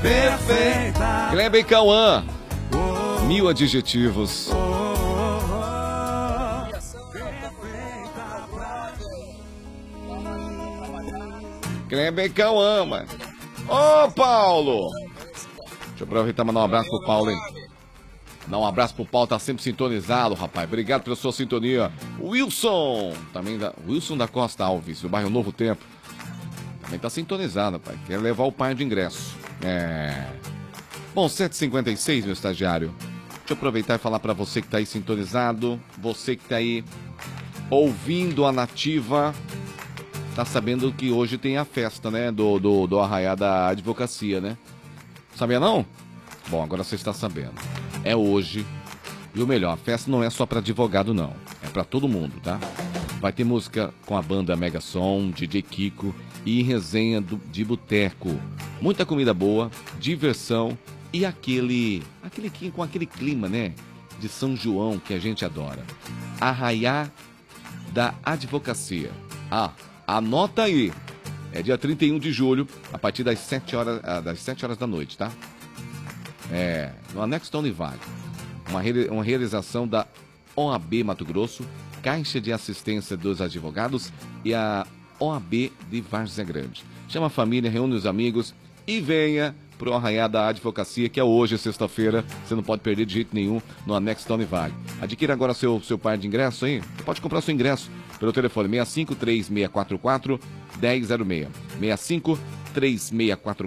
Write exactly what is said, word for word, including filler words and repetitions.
perfeita. Kleber Cauã, mil adjetivos. Kleber Cauã, mano. Ô, Paulo! Deixa eu aproveitar e mandar um abraço pro Paulo, hein? Dá um abraço pro Paulo, tá sempre sintonizado, rapaz. Obrigado pela sua sintonia. Wilson, também da... Wilson da Costa Alves, do bairro Novo Tempo. Também tá sintonizado, rapaz. Quer levar o pai de ingresso. É... Bom, sete e cinquenta e seis, meu estagiário. Deixa eu aproveitar e falar pra você que tá aí sintonizado. Você que tá aí ouvindo a Nativa. Tá sabendo que hoje tem a festa, né? Do, do, do Arraiá da Advocacia, né? Sabia não? Bom, agora você está sabendo. É hoje. E o melhor, a festa não é só para advogado, não. É para todo mundo, tá? Vai ter música com a banda Mega Som, D J Kiko e resenha do, de boteco. Muita comida boa, diversão e aquele, aquele com aquele clima, né? De São João que a gente adora. Arraiá da Advocacia. Ah, anota aí. É dia trinta e um de julho, a partir das sete horas, das sete horas da noite, tá? É, no Anexo da Univale. Uma, uma realização da O A B Mato Grosso, Caixa de Assistência dos Advogados e a O A B de Várzea Grande. Chama a família, reúne os amigos e venha pro Arraiá da Advocacia, que é hoje, sexta-feira. Você não pode perder de jeito nenhum no Anexo da Univale. Adquira agora seu, seu par de ingresso aí. Você pode comprar seu ingresso pelo telefone seis cinco três seis quatro quatro um zero zero seis. seis cinco três seis quatro